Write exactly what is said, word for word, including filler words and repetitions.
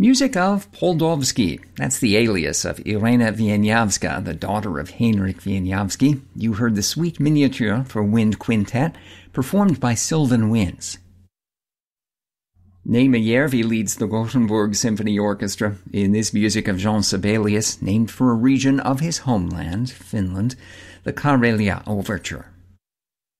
Music of Poldovsky. That's the alias of Irena Wieniawska, the daughter of Heinrich Wieniawski. You heard the Suite Miniature for Wind Quintet, performed by Sylvan Winds. Neeme Järvi leads the Gothenburg Symphony Orchestra in this music of Jean Sibelius, named for a region of his homeland, Finland, the Karelia Overture.